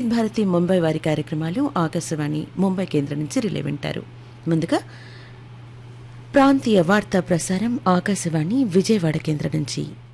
వివిధ్ భారతి ముంబై వారి కార్యక్రమాలు ఆకాశవాణి ముంబై కేంద్రం నుంచి రిలే వింటారు. ముందుగా ప్రాంతీయ వార్తా ప్రసారం ఆకాశవాణి విజయవాడ కేంద్రం నుంచి.